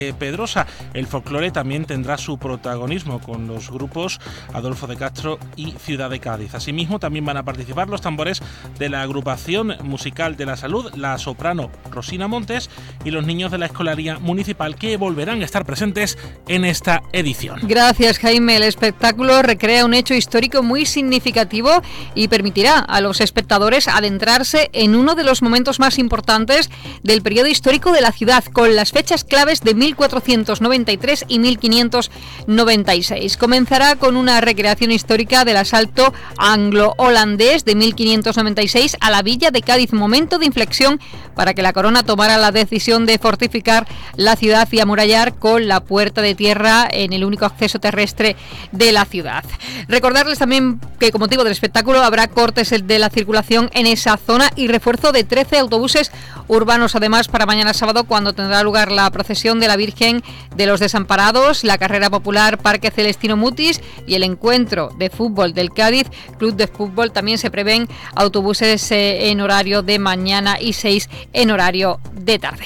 Pedrosa. El folclore también tendrá su protagonismo con los grupos Adolfo de Castro y Ciudad de Cádiz. Asimismo, también van a participar los tambores de la agrupación musical de la salud, la soprano Rosina Montes, y los niños de la Escolaría Municipal, que volverán a estar presentes en esta edición. Gracias, Jaime. El espectáculo recrea un hecho histórico muy significativo y permitirá a los espectadores adentrarse en uno de los momentos más importantes del periodo histórico de la ciudad, con las fechas claves de 1493 y 1596. Comenzará con una recreación histórica del asalto anglo-holandés de 1596 a la villa de Cádiz, momento de inflexión para que la corona tomara la decisión de fortificar la ciudad y amurallar con la puerta de tierra en el único acceso terrestre de la ciudad. Recordarles también que, con motivo del espectáculo, habrá cortes de la circulación en esa zona y refuerzo de 13 autobuses urbanos, además, para mañana sábado, cuando tendrá lugar la procesión de la Virgen de los Desamparados, la carrera popular Parque Celestino Mutis y el encuentro de fútbol del Cádiz Club de Fútbol. También se prevén autobuses en horario de mañana y 6 en horario de tarde.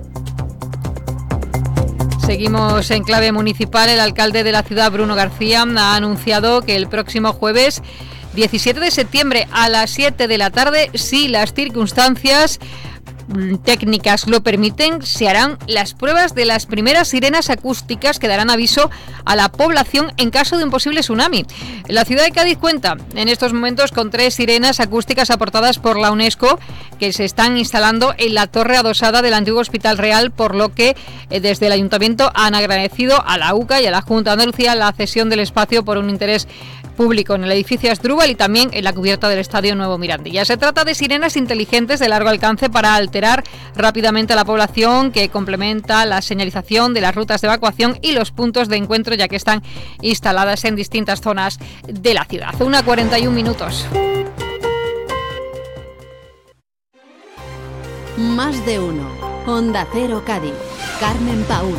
Seguimos en clave municipal. El alcalde de la ciudad, Bruno García, ha anunciado que el próximo jueves 17 de septiembre a las 7 de la tarde, si las circunstancias técnicas lo permiten, se harán las pruebas de las primeras sirenas acústicas que darán aviso a la población en caso de un posible tsunami. La ciudad de Cádiz cuenta en estos momentos con 3 sirenas acústicas aportadas por la UNESCO que se están instalando en la torre adosada del antiguo Hospital Real, por lo que desde el Ayuntamiento han agradecido a la UCA y a la Junta de Andalucía la cesión del espacio por un interés público en el edificio Asdrúbal y también en la cubierta del Estadio Nuevo Mirandilla. Se trata de sirenas inteligentes de largo alcance para alterar rápidamente a la población, que complementa la señalización de las rutas de evacuación y los puntos de encuentro, ya que están instaladas en distintas zonas de la ciudad. 1:41. Más de uno. Onda Cero Cádiz. Carmen Paúl.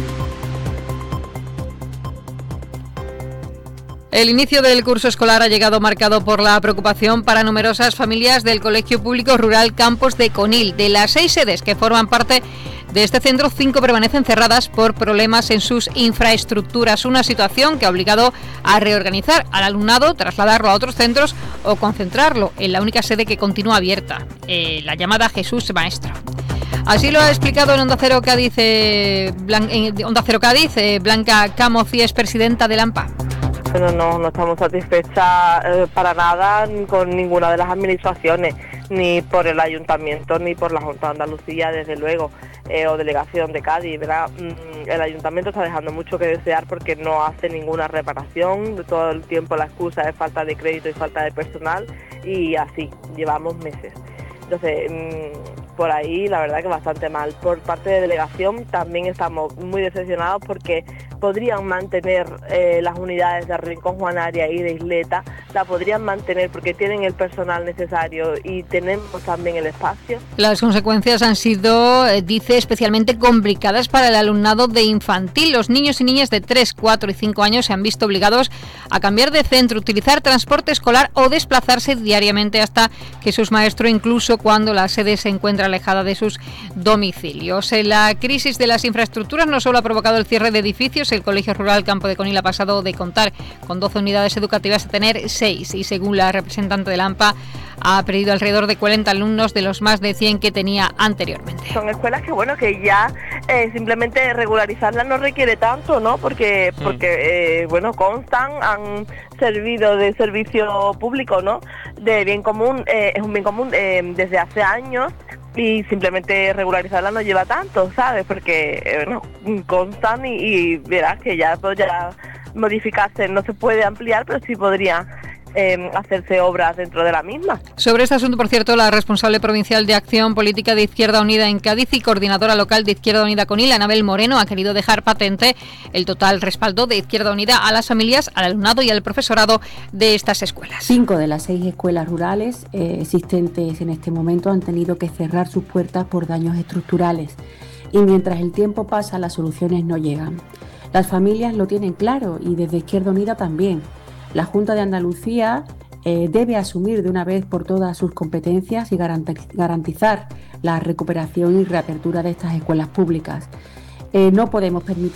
El inicio del curso escolar ha llegado marcado por la preocupación para numerosas familias del Colegio Público Rural Campos de Conil. De las 6 sedes que forman parte de este centro, 5 permanecen cerradas por problemas en sus infraestructuras. Una situación que ha obligado a reorganizar al alumnado, trasladarlo a otros centros o concentrarlo en la única sede que continúa abierta, la llamada Jesús Maestro. Así lo ha explicado en Onda Cero Cádiz, Blanca Camocía, es presidenta de la AMPA. Pero no estamos satisfechas para nada con ninguna de las administraciones, ni por el Ayuntamiento ni por la Junta de Andalucía, desde luego, o Delegación de Cádiz, ¿verdad? El Ayuntamiento está dejando mucho que desear porque no hace ninguna reparación, todo el tiempo la excusa es falta de crédito y falta de personal, y así llevamos meses. Entonces, por ahí la verdad que bastante mal. Por parte de Delegación también estamos muy decepcionados porque podrían mantener las unidades de Rincón Juanaria y de Isleta, la podrían mantener porque tienen el personal necesario y tenemos también el espacio. Las consecuencias han sido, dice, especialmente complicadas para el alumnado de infantil. Los niños y niñas de 3, 4 y 5 años se han visto obligados a cambiar de centro, utilizar transporte escolar o desplazarse diariamente hasta Jesús Maestro, incluso cuando la sede se encuentra alejada de sus domicilios. La crisis de las infraestructuras no solo ha provocado el cierre de edificios. El Colegio Rural Campo de Conil ha pasado de contar con 12 unidades educativas a tener 6, y según la representante de la AMPA, ha perdido alrededor de 40 alumnos de los más de 100 que tenía anteriormente. Son escuelas que ya simplemente regularizarlas no requiere tanto, ¿no? Porque constan, han servido de servicio público, ¿no? De bien común, es un bien común desde hace años. Y simplemente regularizarla no lleva tanto, ¿sabes? Porque, constan y verás que ya modificarse no se puede ampliar, pero sí podría hacerse obras dentro de la misma. Sobre este asunto, por cierto, la responsable provincial de Acción Política de Izquierda Unida en Cádiz y coordinadora local de Izquierda Unida Conil, Anabel Moreno, ha querido dejar patente el total respaldo de Izquierda Unida a las familias, al alumnado y al profesorado de estas escuelas. 5 de las 6 escuelas rurales existentes en este momento han tenido que cerrar sus puertas por daños estructurales, y mientras el tiempo pasa las soluciones no llegan. Las familias lo tienen claro y desde Izquierda Unida también. La Junta de Andalucía debe asumir de una vez por todas sus competencias y garantizar la recuperación y reapertura de estas escuelas públicas. No podemos permitir